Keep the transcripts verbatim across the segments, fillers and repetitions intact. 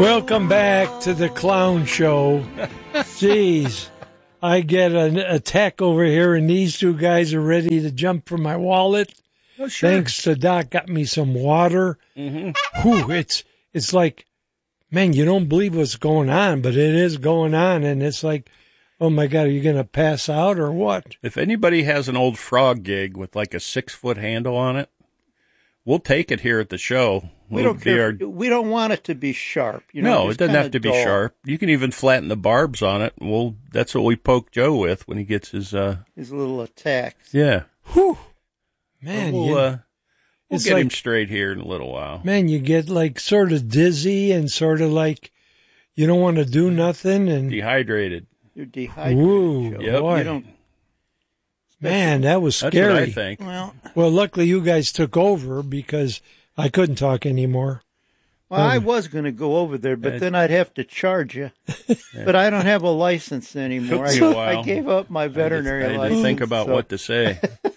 Welcome back to the Clown Show. Jeez, I get an attack over here, and these two guys are ready to jump for my wallet. Oh, sure. Thanks to Doc, got me some water. Mm-hmm. Whew, it's it's like, man, you don't believe what's going on, but it is going on, and it's like, oh my God, are you going to pass out or what? If anybody has an old frog gig with like a six-foot handle on it, we'll take it here at the show. We We'll don't be care. our- We don't want it to be sharp. You know, no, it just doesn't kinda have to be dull. sharp. You can even flatten the barbs on it. Well, that's what we poke Joe with when he gets his, uh, His little attacks. yeah. Whew, man, we'll, you, uh, we'll it's get like, him straight here in a little while. man, you get like sort of dizzy and sort of like you don't want to do nothing, and Dehydrated. You're dehydrated. Woo, Joe. Yep. boy. You don't. Man, that was That's scary. what I think. Well, Well, luckily you guys took over because I couldn't talk anymore. well, I was going to go over there, but Uh, then I'd have to charge you. But I don't have a license anymore. Took me a I, while. I gave up my veterinary I had to license. think about so- what to say.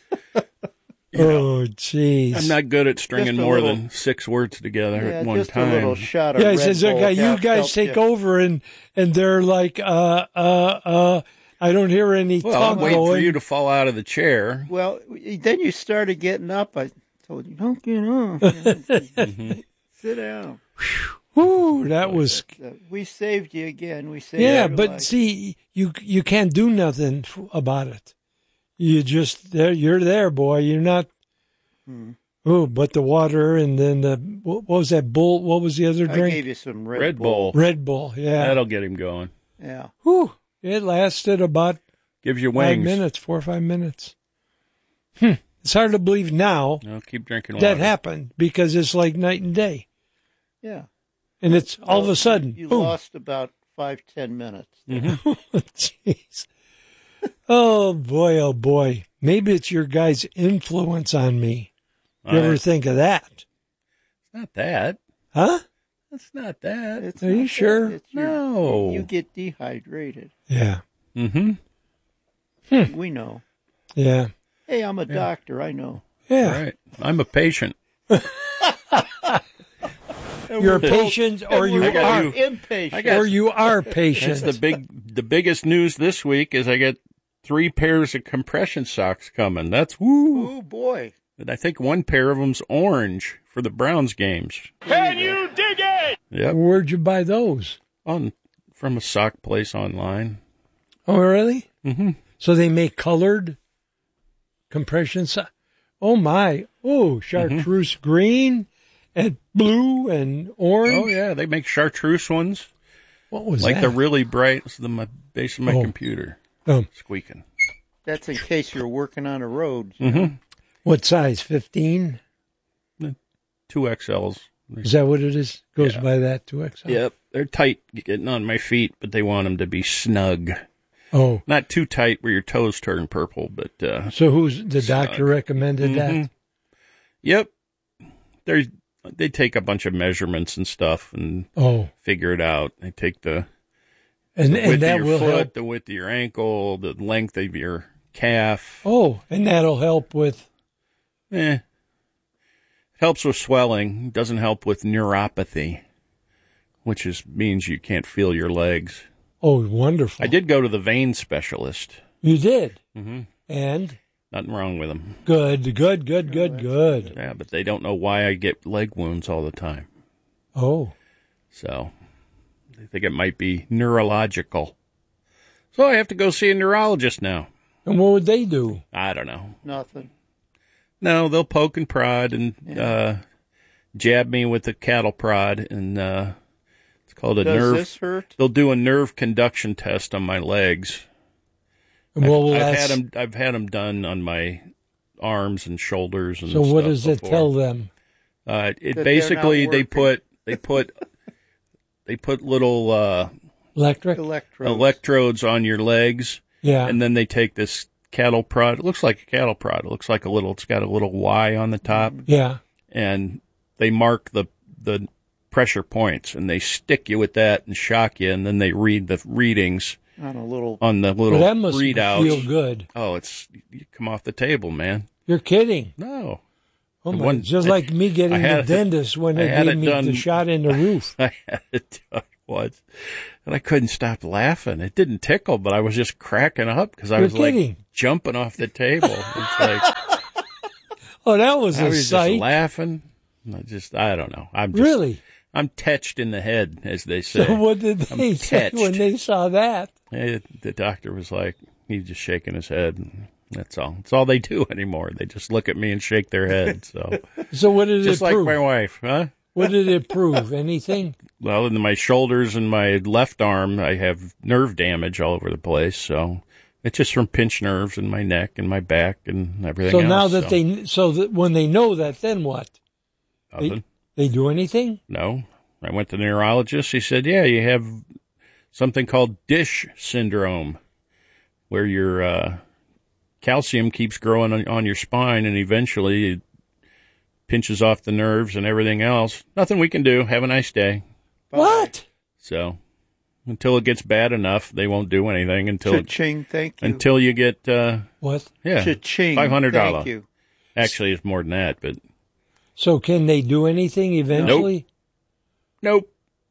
You know, Oh, jeez. I'm not good at stringing Just a more little- than six words together Yeah, at one just time. a little shot of Yeah, he Red says, Bull okay, you help- guys help take you. over, and and they're like, uh, uh, uh, I don't hear any Well, I'm talk waiting for going. you to fall out of the chair. Well, then you started getting up. I told you, don't get up. Sit down. Whew, that was, Uh, we saved you again. We saved yeah, your but life. see, you you can't do nothing f- about it. You just, there, you're there, boy. You're not, Hmm. oh, but the water, and then the, what was that bull, what was the other I drink? gave you some Red, Red Bull. Red Bull, yeah. That'll get him going. Yeah. Whew, it lasted about Gives you five wings. minutes, four or five minutes. Hmm. It's hard to believe now No, keep drinking water. that happened because it's like night and day. Yeah. And it's all of Well, a sudden, You boom. lost about five, ten minutes. Jeez. Oh, boy, oh, boy. Maybe it's your guys' influence on me. You Uh, ever think of that? It's not that. Huh? That's not that. It's Are you not that. sure? It's your- No. You get dehydrated. Yeah. Mm-hmm. We know. Yeah. Hey, I'm a doctor. I know. Yeah. Right. I'm a patient. You're a patient or you I got are, you. impatient. I got- or you are That's patient. the big, the biggest news this week is I got three pairs of compression socks coming. That's woo. Oh boy. And I think one pair of them's orange for the Browns games. Can you dig it? Yep. Where'd you buy those? On from a sock place online. Oh, really? Mm-hmm. So they make colored compression so- Oh, my. Oh, chartreuse green and blue and orange. Oh yeah, they make chartreuse ones. What was Like that? the really bright. It's the my, base of my Oh. computer Oh, squeaking. That's in case you're working on a road. Mm-hmm. what size? fifteen? Two X Ls. Is that what it is? Goes Yeah. by that, two X L? Yep, they're tight getting on my feet, but they want them to be snug. Oh, Not too tight where your toes turn purple, but uh, so who's the doctor Snug. recommended Mhm. that? yep, they they take a bunch of measurements and stuff and Oh, figure it out. They take the, and the and width that of your will foot, help. the width of your ankle, the length of your calf. Oh, and that'll help with. Eh, helps with swelling. Doesn't help with neuropathy, which is means you can't feel your legs. Oh, wonderful! I did go to the vein specialist. You did, Mm-hmm. and Nothing wrong with them. good, good, good, good, good. Yeah, but they don't know why I get leg wounds all the time. Oh, So they think it might be neurological. So I have to go see a neurologist now. and what would they do? I don't know. Nothing. No, they'll poke and prod and uh, jab me with a cattle prod, and uh, it's called a Does nerve. this hurt? They'll do a nerve conduction test on my legs. And what will I've that? had them. I've had them done on my arms and shoulders and so what stuff does it before. tell them? Uh, it That they're basically not they working. put they put they put little uh, Electric? Electrodes. electrodes on your legs, Yeah. and then they take this cattle prod. It looks like a cattle prod. It looks like a little. It's got a little Y on the top, yeah. and they mark the the pressure points, and they stick you with that and shock you, and then they read the readings On a little. on the Well, little that must readouts. feel good. Oh, it's you come off the table, man. You're kidding. No, Oh my, One- just like me getting I the had it- dentist when I they had gave it me done- the shot in the roof. I had it done once, and I couldn't stop laughing. It didn't tickle, but I was just cracking up because I You're was like kidding. jumping off the table. It's like Oh, that was I a was sight. just laughing. I just, I don't know. I'm just, Really? I'm tetched in the head, as they say. So what did they I'm say tetched. when they saw that? Eh, the doctor was like, he's just shaking his head. And that's all. That's all they do anymore. They just look at me and shake their head. So So what did just it like prove? my wife, huh? What did it prove? Anything? Well, in my shoulders and my left arm, I have nerve damage all over the place. So it's just from pinched nerves in my neck and my back and everything So else. now that so, they, so that when they know that, then what? nothing. They do anything? No. I went to the neurologist. He said, yeah, you have something called Dish syndrome, where your uh, calcium keeps growing on, on your spine, and eventually it pinches off the nerves and everything else. Nothing we can do. Have a nice day. What? So until it gets bad enough, they won't do anything until Cha-ching, thank you. until you get uh, What? yeah Cha-ching, five hundred thank dollars. you. Actually, it's more than that, but So can they do anything eventually? nope.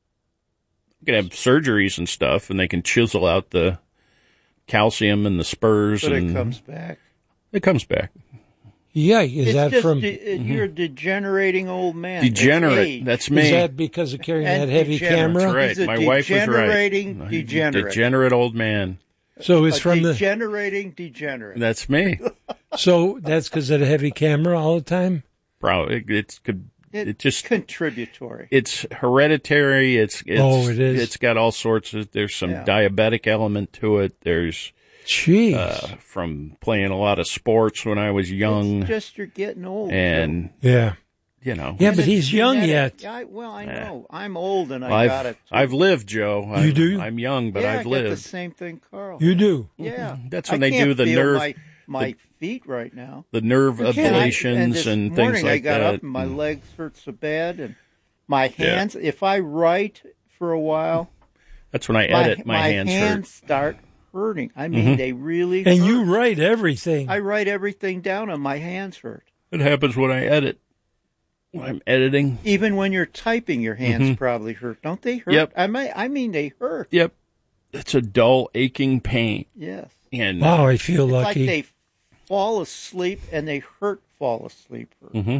You can have surgeries and stuff, and they can chisel out the calcium and the spurs, But and it comes back. it comes back. Yeah. Is It's that just from? de- it- you're a degenerating old man. It's Degenerate. age. That's me. Is that because of carrying And that heavy degenerate. camera? That's right. He's a My wife was right. degenerating degenerate. Degenerate old man. So it's A from the. degenerating degenerate. That's me. So that's because of the heavy camera all the time. Bro, it, it's could It- it just contributory. it's hereditary. It's, it's Oh, it is? It's got all sorts of. There's some Yeah. diabetic element to it. There's Jeez. uh, from playing a lot of sports when I was young, It's just you're getting old. and yeah. you know. Yeah, Joe. but he's young Genetic. yet. I, well, I Yeah. know. I'm old and I I've got it. too. I've lived, Joe. You I'm, do? I'm young, but yeah, I've I got the lived. same thing, Carl. You do. Yeah. That's when I they can't do the feel nerve- My, my feet right now. The nerve And I- ablations and, this and morning things like I got that. up and my legs hurt so bad, and my hands. If I write for a while, That's when I my, edit. My, hands, hurt. start hurting. I mean, Mm-hmm. they really. And hurt. you write everything. I write everything down, and my hands hurt. It happens when I edit. When I'm editing. Even when you're typing, your hands probably hurt, don't they? Hurt. Mm-hmm. Yep. I mean, I mean, they hurt. Yep. It's a dull, aching pain. Yes. And Wow, I feel It's lucky. like they fall asleep and they hurt. Fall asleep. Hurt. Mm-hmm.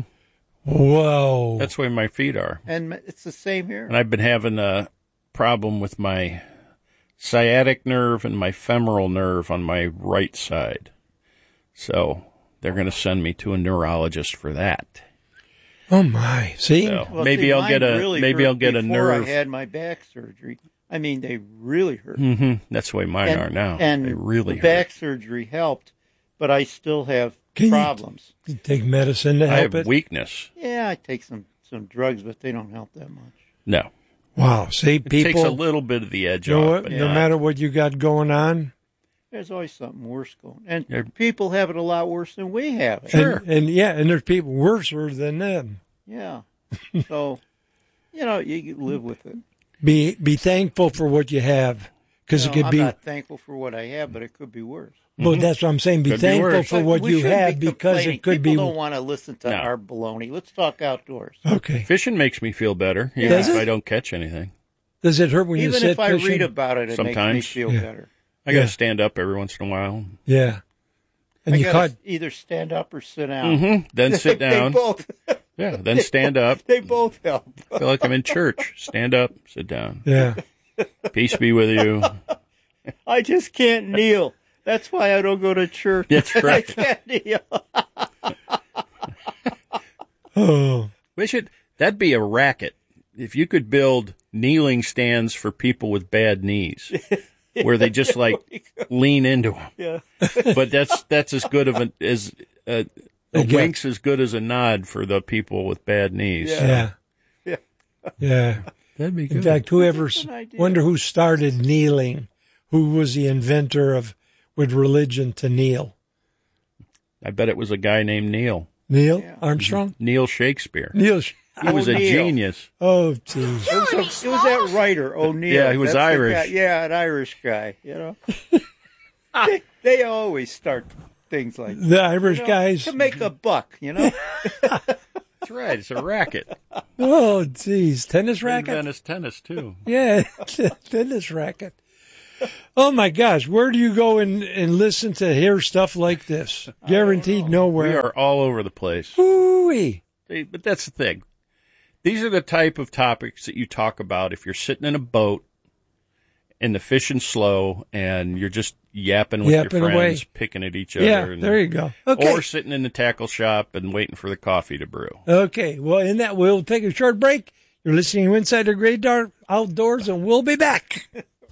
Whoa. that's where my feet are. And it's the same here. And I've been having a problem with my sciatic nerve and my femoral nerve on my right side. So they're going to send me to a neurologist for that. Oh my. See? So Well, maybe see, I'll mine get a really maybe hurt I'll get a before nerve. I had my back surgery. I mean, they really hurt. hmm That's the way mine and, are now. And they really the hurt. back surgery helped, but I still have Can you- problems. You take medicine to I help have it? weakness. Yeah, I take some some drugs, but they don't help that much. No, Wow. See, it takes a people, little bit of the edge you know off. what? But No not- matter what you got going on. There's always something worse going, and Yeah. people have it a lot worse than we have it. And, and yeah, and there's people worse than them. Yeah, so you know you live with it. Be be thankful for what you have, because You it know, could I'm be. not thankful for what I have, but it could be worse. Well, that's what I'm saying. Be Could be thankful worse. for But what we you shouldn't have, be because complaining. it could People be. don't want to listen to No. our baloney. Let's talk outdoors. Okay. Fishing makes me feel better, even Does if it? I don't catch anything. Does it hurt when you Even sit if I fishing? read about it, it Sometimes. makes me feel Yeah. better. I got to Yeah. stand up every once in a while. Yeah. And I you gotta caught. either stand up or sit down. hmm Then sit They- down. They both. Yeah, then stand up. They both help. I feel like I'm in church. Stand up, sit down. Yeah. Peace be with you. I just can't kneel. That's why I don't go to church. That's I right. can't kneel. Oh. We should. That'd be a racket if you could build kneeling stands for people with bad knees, where they just like lean into them. Yeah. But that's that's as good of an as a, a They get- wink's as good as a nod for the people with bad knees. Yeah. Yeah. Yeah. That'd be In good. fact, whoever That's an idea. wonder who started kneeling, who was the inventor of with religion to kneel? I bet it was a guy named Neil. Neil Yeah. Armstrong. Neil Shakespeare. Neil. He was a O'Neill. genius. Oh, jeez. It was, it was that writer O'Neill. Yeah, he was That's the Irish. guy- yeah, an Irish guy. You know, they, they always start things like that, The Irish you know, guys. to make a buck. You know, That's right. It's a racket. Oh, geez. Tennis racket? Tennis, tennis, too. Yeah, tennis racket. Oh, my gosh. Where do you go and, and listen to hear stuff like this? Guaranteed nowhere. We are all over the place. Ooh-wee. See, but that's the thing. These are the type of topics that you talk about if you're sitting in a boat and the fishing's slow and you're just yapping with Yapping your friends, away. picking at each other. Yeah, and, there you go. Okay. Or sitting in the tackle shop and waiting for the coffee to brew. Okay. Well, in that, we'll take a short break. You're listening to Inside the Great Dark Outdoors, and we'll be back.